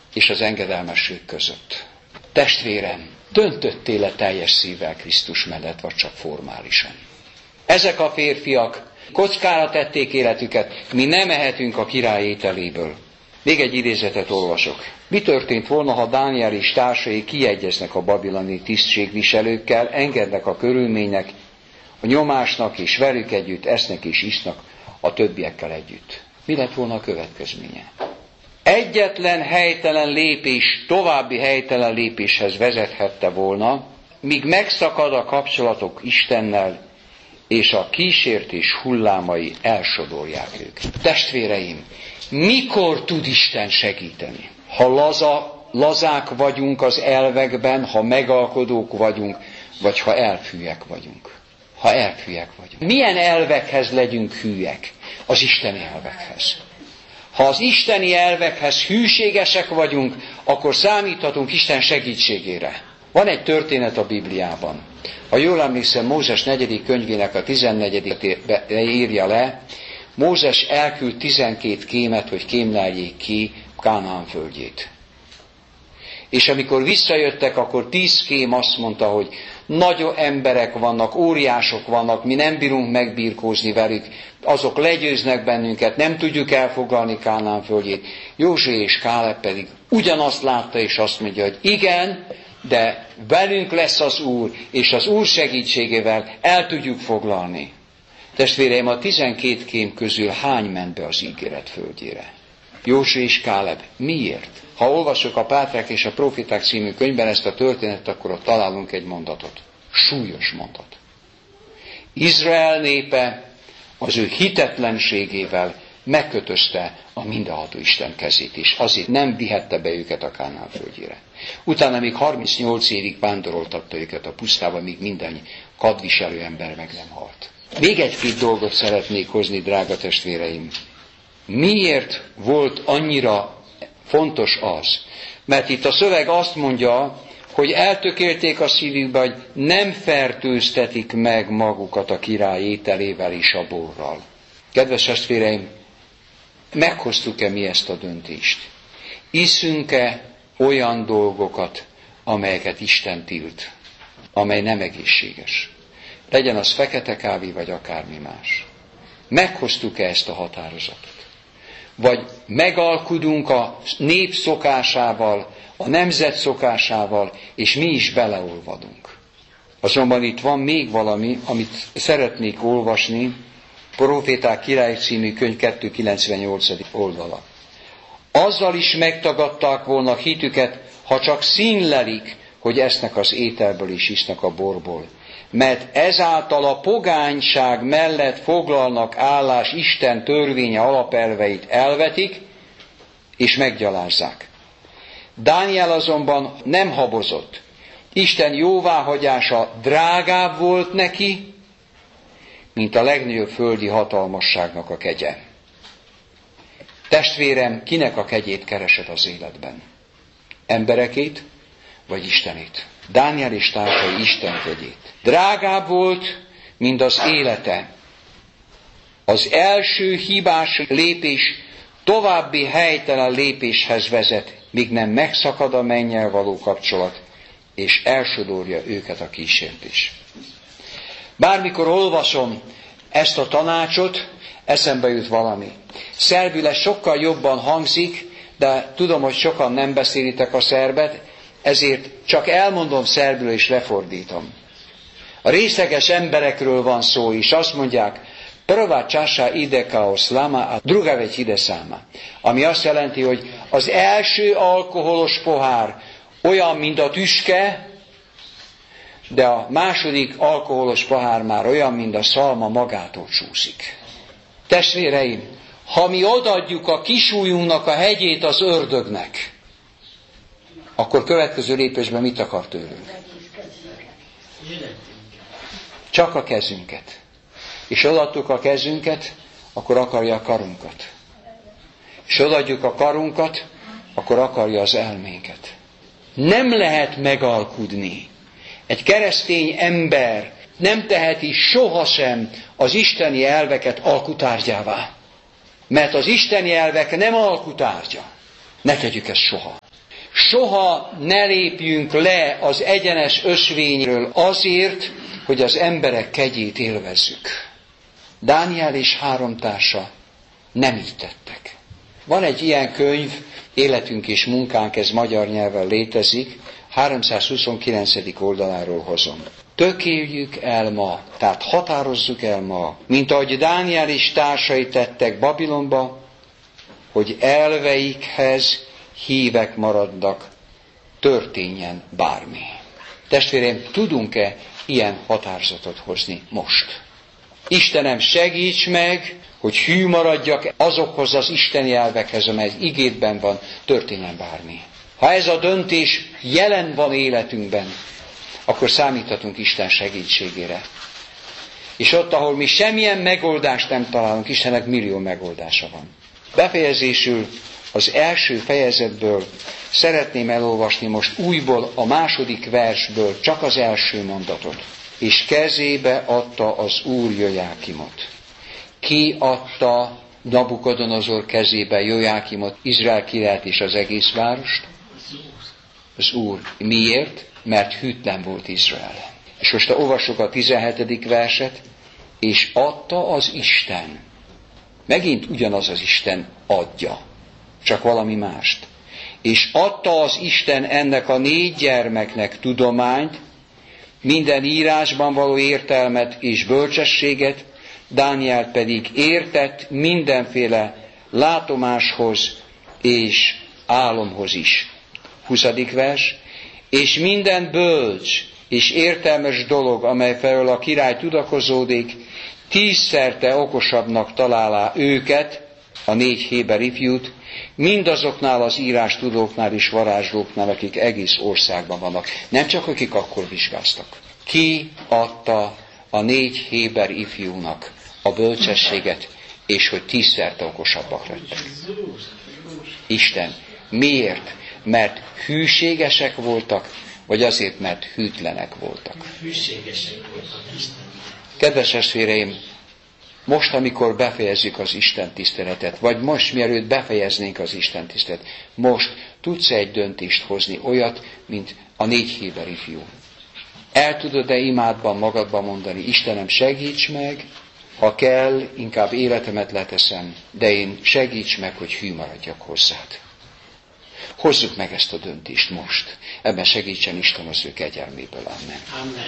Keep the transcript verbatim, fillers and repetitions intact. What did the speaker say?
és az engedelmesség között. Testvérem, döntöttél le teljes szívvel Krisztus mellett, vagy csak formálisan? Ezek a férfiak kockára tették életüket, mi nem ehetünk a király ételéből. Még egy idézetet olvasok. Mi történt volna, ha Dániel és társai kiegyeznek a babiloni tisztségviselőkkel, engednek a körülménynek, a nyomásnak, és velük együtt esznek és isznak a többiekkel együtt? Mi lett volna a következménye? Egyetlen helytelen lépés további helytelen lépéshez vezethette volna, míg megszakad a kapcsolatok Istennel, és a kísértés hullámai elsodorják őket. Testvéreim, mikor tud Isten segíteni? Ha laza, lazák vagyunk az elvekben, ha megalkodók vagyunk, vagy ha elfűek vagyunk. Ha elfűek vagyunk. Milyen elvekhez legyünk hűek? Az isteni elvekhez. Ha az isteni elvekhez hűségesek vagyunk, akkor számíthatunk Isten segítségére. Van egy történet a Bibliában. Ha jól emlékszem, Mózes negyedik könyvének a tizennegyedikét írja le, Mózes elküld tizenkét kémet, hogy kémleljék ki Kánaán földjét. És amikor visszajöttek, akkor tíz kém azt mondta, hogy nagy emberek vannak, óriások vannak, mi nem bírunk megbirkózni velük, azok legyőznek bennünket, nem tudjuk elfoglalni Kánaán földjét. Józsué és Káleb pedig ugyanazt látta, és azt mondja, hogy igen, de velünk lesz az Úr, és az Úr segítségével el tudjuk foglalni. Testvéreim, a tizenkét kém közül hány ment be az ígéret földjére? Józsué és Káleb. Miért? Ha olvasok a Pátrák és a Profiták című könyvben ezt a történetet, akkor ott találunk egy mondatot. Súlyos mondat. Izrael népe az ő hitetlenségével megkötözte a mindenható Isten kezét is. Azért nem vihette be őket a Kánaán földjére. Utána még harmincnyolc évig vándoroltatta őket a pusztába, míg minden kadviselő ember meg nem halt. Még egy-két dolgot szeretnék hozni, drága testvéreim. Miért volt annyira fontos az? Mert itt a szöveg azt mondja, hogy eltökélték a szívükbe, hogy nem fertőztetik meg magukat a király ételével és a borral. Kedves testvéreim, meghoztuk-e mi ezt a döntést? Iszünk-e olyan dolgokat, amelyeket Isten tilt, amely nem egészséges? Legyen az fekete kávé, vagy akármi más. Meghoztuk-e ezt a határozatot? Vagy megalkudunk a nép szokásával, a nemzet szokásával, és mi is beleolvadunk. Azonban itt van még valami, amit szeretnék olvasni, Proféták Király című könyv kétszázkilencvennyolcadik oldala. Azzal is megtagadták volna hitüket, ha csak színlelik, hogy esznek az ételből és isznak a borból. Mert ezáltal a pogányság mellett foglalnak állás Isten törvénye alapelveit elvetik, és meggyalázzák. Dániel azonban nem habozott. Isten jóváhagyása drágább volt neki, mint a legnagyobb földi hatalmasságnak a kegye. Testvérem, kinek a kegyét keresed az életben? Emberekét, vagy Istenét? Dániel és társai Isten kegyét. Drágább volt, mint az élete. Az első hibás lépés további helytelen lépéshez vezet, míg nem megszakad a mennyel való kapcsolat, és elsodorja őket a kísértés. Bármikor olvasom ezt a tanácsot, eszembe jut valami. Szerbül ez sokkal jobban hangzik, de tudom, hogy sokan nem beszélitek a szerbet, ezért csak elmondom szerbül és lefordítom. A részleges emberekről van szó, és azt mondják, prva čaša ide kao slama, a druga već ide sama. Ami azt jelenti, hogy az első alkoholos pohár olyan, mint a tüske, de a második alkoholos pohár már olyan, mint a szalma magától csúszik. Testvéreim, ha mi odaadjuk a kisújunknak a hegyét az ördögnek, akkor következő lépésben mit akar tőlünk? Csak a kezünket. És odaadtuk a kezünket, akkor akarja a karunkat. És odaadjuk a karunkat, akkor akarja az elménket. Nem lehet megalkudni. Egy keresztény ember nem teheti sohasem az isteni elveket alkutárgyává. Mert az isteni elvek nem alkutárgya. Ne tegyük ezt soha. soha ne lépjünk le az egyenes ösvényről azért, hogy az emberek kegyét élvezzük. Dániel és három társa nem így tettek. Van egy ilyen könyv, Életünk és munkánk, ez magyar nyelven létezik, háromszázhuszonkilencedik oldaláról hozom. Tökéljük el ma, tehát határozzuk el ma, mint ahogy Dániel és társai tettek Babilonba, hogy elveikhez hívek maradnak, történjen bármi. Testvéreim, tudunk-e ilyen határozatot hozni most? Istenem, segíts meg, hogy hű maradjak azokhoz az isteni elvekhez, amely igédben van, történjen bármi. Ha ez a döntés jelen van életünkben, akkor számíthatunk Isten segítségére. És ott, ahol mi semmilyen megoldást nem találunk, Istennek millió megoldása van. Befejezésül az első fejezetből szeretném elolvasni most újból a második versből csak az első mondatot. És kezébe adta az Úr Jojákimot. Ki adta Nabukodonozor kezébe Jojákimot, Izrael királyt és az egész várost? Az Úr. Miért? Mert hűtlen volt Izrael. És most olvassuk a tizenhetedik verset, és adta az Isten. Megint ugyanaz az Isten adja, csak valami mást. És adta az Isten ennek a négy gyermeknek tudományt, minden írásban való értelmet és bölcsességet, Dániel pedig értett mindenféle látomáshoz és álomhoz is. huszadik vers. És minden bölcs és értelmes dolog, amely felől a király tudakozódik, tízszerte okosabbnak találá őket, a négy héber ifjút, mindazoknál az írás tudóknál és varázslóknál, akik egész országban vannak. Nem csak akik akkor vizsgáztak. Ki adta a négy héber ifjúnak a bölcsességet, és hogy tízszerte okosabbak lettek? Isten. Miért? Mert hűségesek voltak, vagy azért, mert hűtlenek voltak? Hűségesek voltak, Isten. Kedves testvéreim, most, amikor befejezzük az Isten tiszteletet, vagy most, mielőtt befejeznénk az Isten tiszteletet, most tudsz egy döntést hozni, olyat, mint a négy héber ifjú. El tudod-e imádban magadban mondani, Istenem, segíts meg, ha kell, inkább életemet leteszem, de én segíts meg, hogy hű maradjak hozzád. Hozzuk meg ezt a döntést most. Ebben segítsen Isten az ő kegyelméből. Amen. Amen.